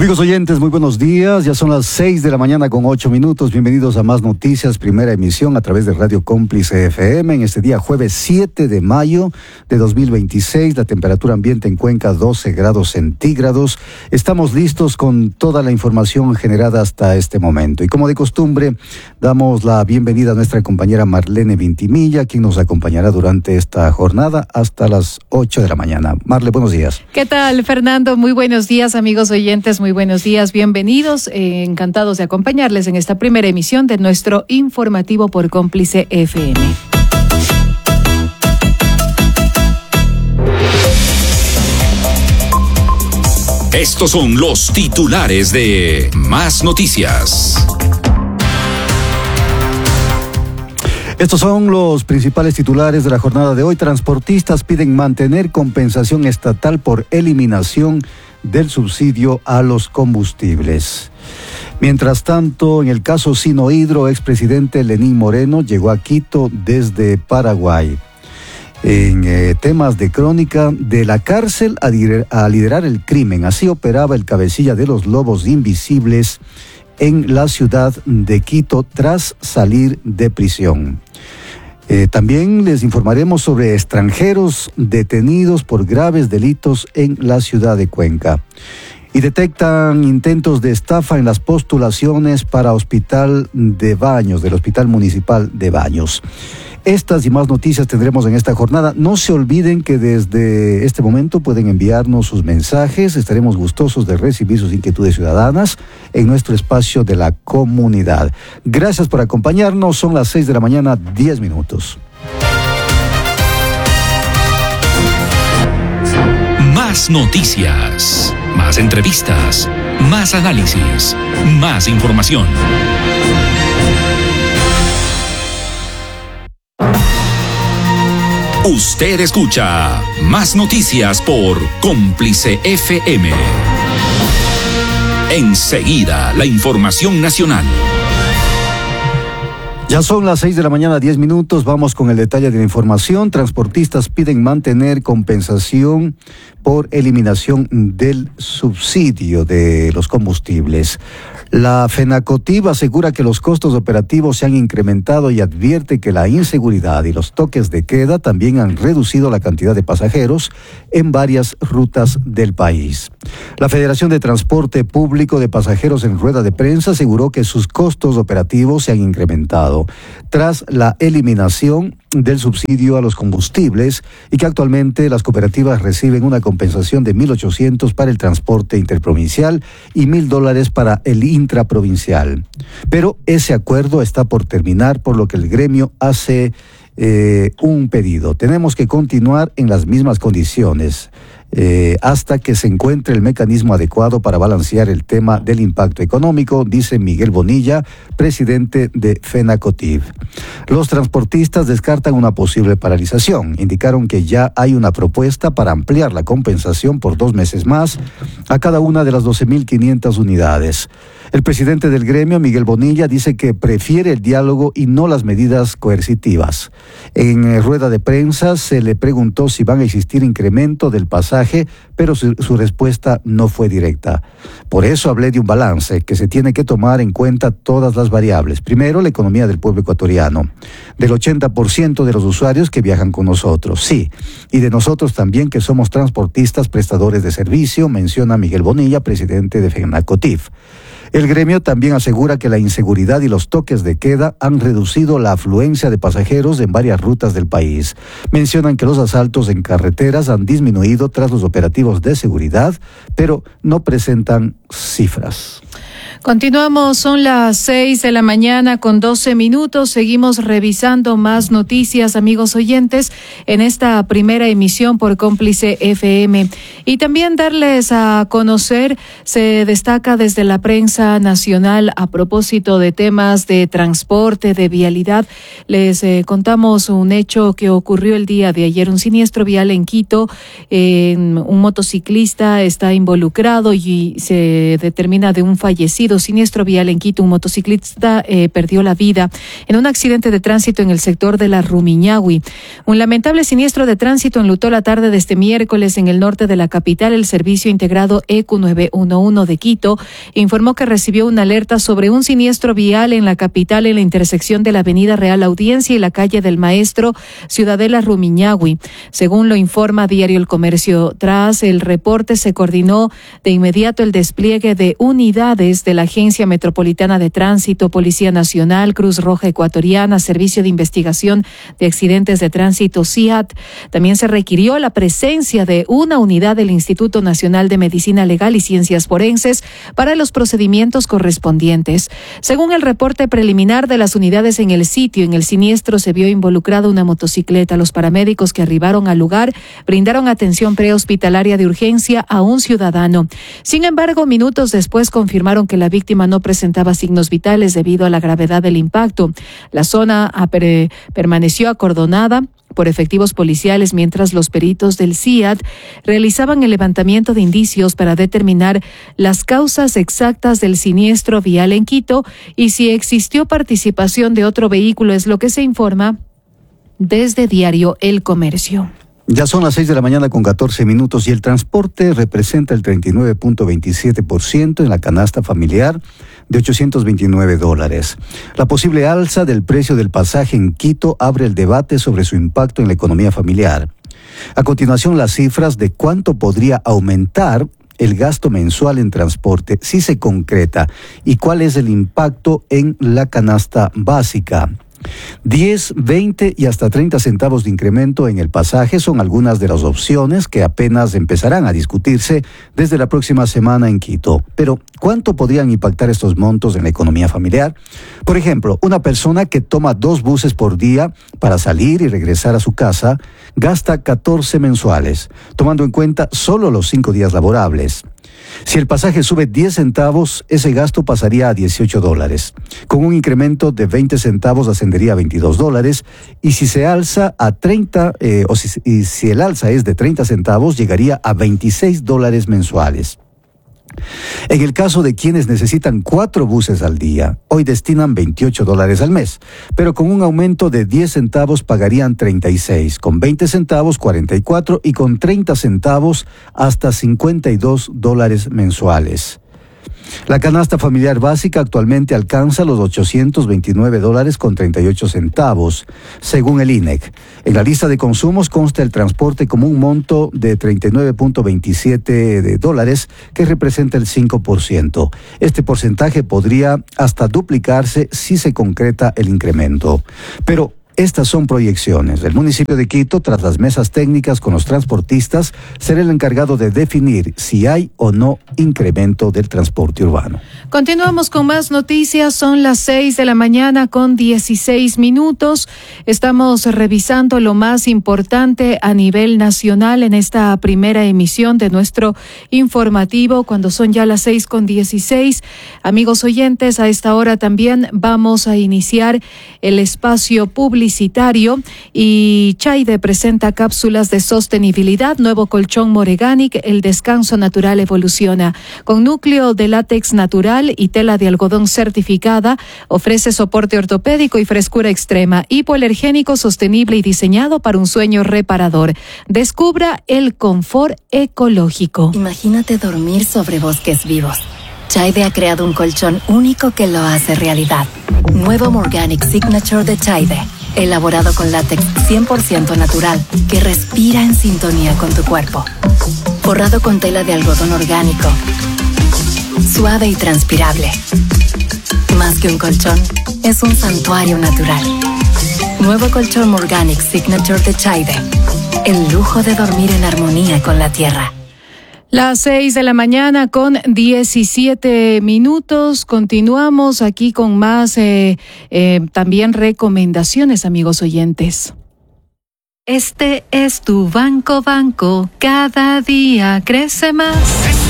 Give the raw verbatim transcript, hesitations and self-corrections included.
Amigos oyentes, muy buenos días. Ya son las seis de la mañana con ocho minutos. Bienvenidos a Más Noticias, primera emisión a través de Radio Cómplice F M. En este día jueves siete de mayo de dos mil veintiséis, la temperatura ambiente en Cuenca doce grados centígrados. Estamos listos con toda la información generada hasta este momento. Y como de costumbre, damos la bienvenida a nuestra compañera Marlene Vintimilla, quien nos acompañará durante esta jornada hasta las ocho de la mañana. Marle, buenos días. ¿Qué tal, Fernando? Muy buenos días, amigos oyentes. Muy buenos días, bienvenidos. Eh, encantados de acompañarles en esta primera emisión de nuestro informativo por Cómplice F M. Estos son los titulares de Más Noticias. Estos son los principales titulares de la jornada de hoy. Transportistas piden mantener compensación estatal por eliminación del subsidio a los combustibles. Mientras tanto, en el caso Sinohidro, expresidente Lenín Moreno llegó a Quito desde Paraguay. En eh, temas de crónica, de la cárcel a, dir- a liderar el crimen, así operaba el cabecilla de los Lobos Invisibles en la ciudad de Quito tras salir de prisión. Eh, también les informaremos sobre extranjeros detenidos por graves delitos en la ciudad de Cuenca. Y detectan intentos de estafa en las postulaciones para Hospital de Baños, del Hospital Municipal de Baños. Estas y más noticias tendremos en esta jornada. No se olviden que desde este momento pueden enviarnos sus mensajes. Estaremos gustosos de recibir sus inquietudes ciudadanas en nuestro espacio de la comunidad. Gracias por acompañarnos. Son las seis de la mañana, diez minutos. Más noticias, más entrevistas, más análisis, más información. Usted escucha Más Noticias por Cómplice F M. Enseguida, la información nacional. Ya son las seis de la mañana, diez minutos. Vamos con el detalle de la información. Transportistas piden mantener compensación por eliminación del subsidio de los combustibles. La FENACOTIV asegura que los costos operativos se han incrementado y advierte que la inseguridad y los toques de queda también han reducido la cantidad de pasajeros en varias rutas del país. La Federación de Transporte Público de Pasajeros en rueda de prensa aseguró que sus costos operativos se han incrementado tras la eliminación del subsidio a los combustibles y que actualmente las cooperativas reciben una compensación de mil ochocientos para el transporte interprovincial y mil dólares para el intraprovincial. Pero ese acuerdo está por terminar, por lo que el gremio hace eh, un pedido. Tenemos que continuar en las mismas condiciones Eh, hasta que se encuentre el mecanismo adecuado para balancear el tema del impacto económico, dice Miguel Bonilla, presidente de FENACOTIV. Los transportistas descartan una posible paralización. Indicaron que ya hay una propuesta para ampliar la compensación por dos meses más a cada una de las doce mil quinientas unidades. El presidente del gremio, Miguel Bonilla, dice que prefiere el diálogo y no las medidas coercitivas. En eh, rueda de prensa se le preguntó si van a existir incremento del pasaje, pero su, su respuesta no fue directa. Por eso hablé de un balance que se tiene que tomar en cuenta todas las variables. Primero, la economía del pueblo ecuatoriano, del ochenta por ciento de los usuarios que viajan con nosotros, sí, y de nosotros también que somos transportistas prestadores de servicio, menciona Miguel Bonilla, presidente de FENACOTIV. El gremio también asegura que la inseguridad y los toques de queda han reducido la afluencia de pasajeros en varias rutas del país. Mencionan que los asaltos en carreteras han disminuido tras los operativos de seguridad, pero no presentan cifras. Continuamos, son las seis de la mañana con doce minutos. Seguimos revisando más noticias, amigos oyentes, en esta primera emisión por Cómplice F M. Y también darles a conocer, se destaca desde la prensa nacional a propósito de temas de transporte, de vialidad. Les eh, contamos un hecho que ocurrió el día de ayer, un siniestro vial en Quito. Eh, un motociclista está involucrado y se determina de un fallecido. fallecidos. Siniestro vial en Quito. Un motociclista eh, perdió la vida en un accidente de tránsito en el sector de la Rumiñahui. Un lamentable siniestro de tránsito enlutó la tarde de este miércoles en el norte de la capital. El Servicio Integrado E Q nueve uno uno de Quito informó que recibió una alerta sobre un siniestro vial en la capital en la intersección de la Avenida Real Audiencia y la calle del Maestro, Ciudadela Rumiñahui. Según lo informa Diario El Comercio, tras el reporte se coordinó de inmediato el despliegue de unidades de la Agencia Metropolitana de Tránsito, Policía Nacional, Cruz Roja Ecuatoriana, Servicio de Investigación de Accidentes de Tránsito, C I A T. También se requirió la presencia de una unidad del Instituto Nacional de Medicina Legal y Ciencias Forenses para los procedimientos correspondientes. Según el reporte preliminar de las unidades en el sitio, en el siniestro se vio involucrada una motocicleta. Los paramédicos que arribaron al lugar brindaron atención prehospitalaria de urgencia a un ciudadano. Sin embargo, minutos después confirmaron que la víctima no presentaba signos vitales debido a la gravedad del impacto. La zona permaneció acordonada por efectivos policiales mientras los peritos del C I A T realizaban el levantamiento de indicios para determinar las causas exactas del siniestro vial en Quito y si existió participación de otro vehículo, es lo que se informa desde Diario El Comercio. Ya son las seis de la mañana con catorce minutos y el transporte representa el treinta y nueve punto veintisiete por ciento en la canasta familiar de ochocientos veintinueve dólares. La posible alza del precio del pasaje en Quito abre el debate sobre su impacto en la economía familiar. A continuación, las cifras de cuánto podría aumentar el gasto mensual en transporte si se concreta y cuál es el impacto en la canasta básica. diez, veinte y hasta treinta centavos de incremento en el pasaje son algunas de las opciones que apenas empezarán a discutirse desde la próxima semana en Quito. Pero, ¿cuánto podrían impactar estos montos en la economía familiar? Por ejemplo, una persona que toma dos buses por día para salir y regresar a su casa gasta catorce mensuales, tomando en cuenta solo los cinco días laborables. Si el pasaje sube diez centavos, ese gasto pasaría a dieciocho dólares. Con un incremento de veinte centavos ascendería a veintidós dólares. Y si se alza a treinta, eh, o si, y si el alza es de treinta centavos, llegaría a veintiséis dólares mensuales. En el caso de quienes necesitan cuatro buses al día, hoy destinan veintiocho dólares al mes, pero con un aumento de diez centavos pagarían treinta y seis, con veinte centavos cuarenta y cuatro y con treinta centavos hasta cincuenta y dos dólares mensuales. La canasta familiar básica actualmente alcanza los ochocientos veintinueve dólares con treinta y ocho centavos, según el I N E C. En la lista de consumos consta el transporte como un monto de treinta y nueve punto veintisiete de dólares, que representa el cinco por ciento. Este porcentaje podría hasta duplicarse si se concreta el incremento. Pero estas son proyecciones. El municipio de Quito, tras las mesas técnicas con los transportistas, será el encargado de definir si hay o no incremento del transporte urbano. Continuamos con más noticias. Son las seis de la mañana con dieciséis minutos. Estamos revisando lo más importante a nivel nacional en esta primera emisión de nuestro informativo, cuando son ya las seis con dieciséis. Amigos oyentes, a esta hora también vamos a iniciar el espacio publicitario y Chaide presenta cápsulas de sostenibilidad, nuevo colchón Moreganic, el descanso natural evoluciona. Con núcleo de látex natural y tela de algodón certificada, ofrece soporte ortopédico y frescura extrema, hipoalergénico, sostenible y diseñado para un sueño reparador. Descubra el confort ecológico. Imagínate dormir sobre bosques vivos. Chaide ha creado un colchón único que lo hace realidad. Nuevo Morganic Signature de Chaide, elaborado con látex cien por ciento natural, que respira en sintonía con tu cuerpo. Forrado con tela de algodón orgánico, suave y transpirable. Más que un colchón, es un santuario natural. Nuevo colchón Morganic Signature de Chaide, el lujo de dormir en armonía con la tierra. Las seis de la mañana con diecisiete minutos. Continuamos aquí con más eh, eh, también recomendaciones, amigos oyentes. Este es tu Banco Banco, cada día crece más.